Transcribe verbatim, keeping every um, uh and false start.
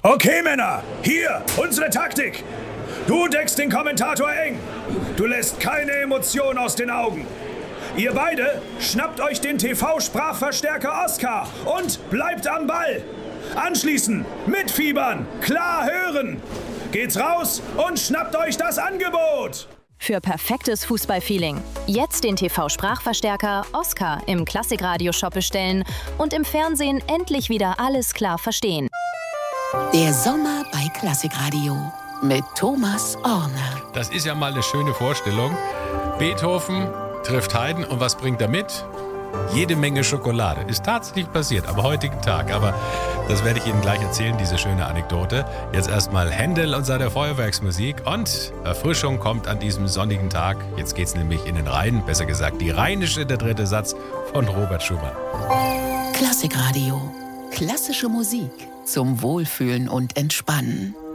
Okay, Männer, hier, unsere Taktik. Du deckst den Kommentator eng. Du lässt keine Emotion aus den Augen. Ihr beide schnappt euch den T V-Sprachverstärker Oscar und bleibt am Ball. Anschließend mitfiebern, klar hören. Geht's raus und schnappt euch das Angebot. Für perfektes Fußballfeeling. Jetzt den T V-Sprachverstärker Oscar im Klassikradio-Shop bestellen und im Fernsehen endlich wieder alles klar verstehen. Der Sommer bei Klassikradio mit Thomas Orner. Das ist ja mal eine schöne Vorstellung. Beethoven trifft Haydn und was bringt er mit? Jede Menge Schokolade. Ist tatsächlich passiert am heutigen Tag. Aber das werde ich Ihnen gleich erzählen, diese schöne Anekdote. Jetzt erstmal Händel und seine Feuerwerksmusik. Und Erfrischung kommt an diesem sonnigen Tag. Jetzt geht's nämlich in den Rhein. Besser gesagt, die Rheinische, der dritte Satz von Robert Schumann. Klassikradio. Klassische Musik zum Wohlfühlen und Entspannen.